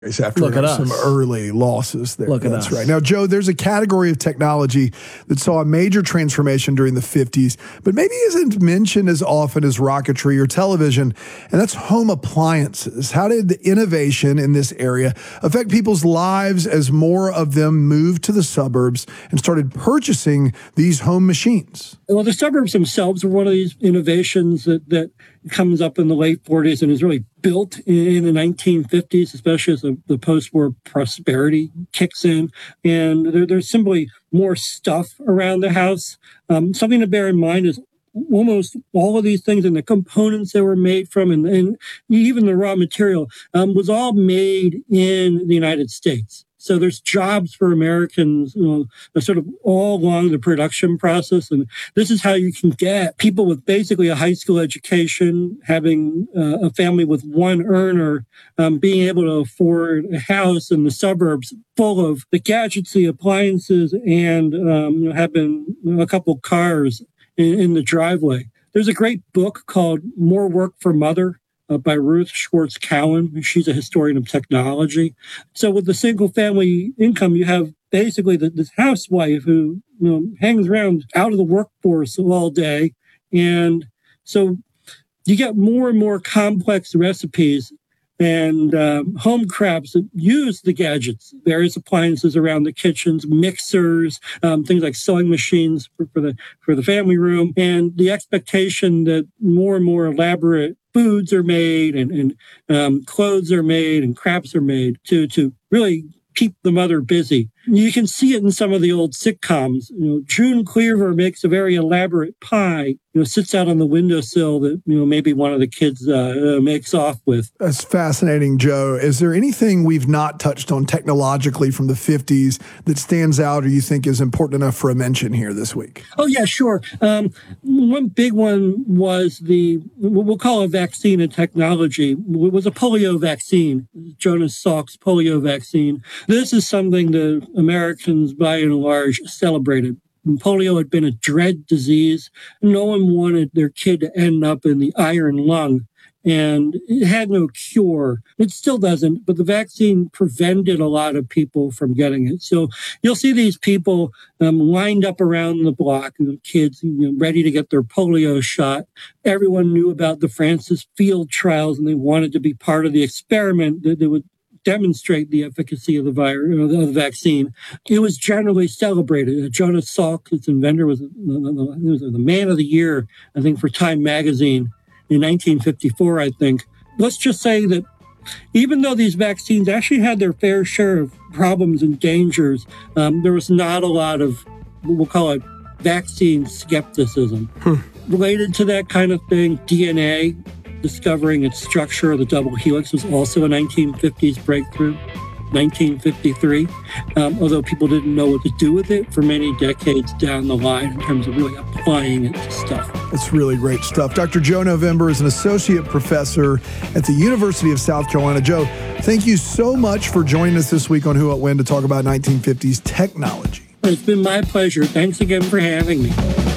after some early losses there. That's right. Now, Joe, there's a category of technology that saw a major transformation during the 50s, but maybe isn't mentioned as often as rocketry or television, and that's home appliances. How did the innovation in this area affect people's lives as more of them moved to the suburbs and started purchasing these home machines? Well, the suburbs themselves were one of these innovations that comes up in the late 40s and is really built in the 1950s, especially as the post-war prosperity kicks in. And there's simply more stuff around the house. Something to bear in mind is almost all of these things and the components they were made from and even the raw material was all made in the United States. So there's jobs for Americans, sort of all along the production process. And this is how you can get people with basically a high school education, having a family with one earner, being able to afford a house in the suburbs full of the gadgets, the appliances, and having a couple cars in the driveway. There's a great book called More Work for Mother by Ruth Schwartz Cowan. She's a historian of technology. So with the single family income, you have basically this housewife who hangs around out of the workforce all day. And so you get more and more complex recipes and home crafts that use the gadgets, various appliances around the kitchens, mixers, things like sewing machines for the family room, and the expectation that more and more elaborate foods are made and clothes are made and crafts are made to really keep the mother busy. You can see it in some of the old sitcoms. June Cleaver makes a very elaborate pie, sits out on the windowsill that, maybe one of the kids makes off with. That's fascinating, Joe. Is there anything we've not touched on technologically from the 50s that stands out or you think is important enough for a mention here this week? Oh, yeah, sure. One big one was we'll call it vaccine and technology. It was a polio vaccine, Jonas Salk's polio vaccine. This is something the Americans, by and large, celebrated. And polio had been a dread disease. No one wanted their kid to end up in the iron lung, and it had no cure. It still doesn't, but the vaccine prevented a lot of people from getting it. So you'll see these people lined up around the block, kids ready to get their polio shot. Everyone knew about the Francis Field trials, and they wanted to be part of the experiment that would demonstrate the efficacy of the virus, of the vaccine. It was generally celebrated. Jonas Salk, its inventor, was the man of the year, I think, for Time magazine in 1954, I think. Let's just say that even though these vaccines actually had their fair share of problems and dangers, there was not a lot of, we'll call it, vaccine skepticism. Related to that kind of thing, DNA, discovering its structure of the double helix, was also a 1950s breakthrough, 1953, although people didn't know what to do with it for many decades down the line in terms of really applying it to stuff. That's really great stuff. Dr. Joe November is an associate professor at the University of South Carolina. Joe, thank you so much for joining us this week on Who, What, When to talk about 1950s technology. It's been my pleasure. Thanks again for having me.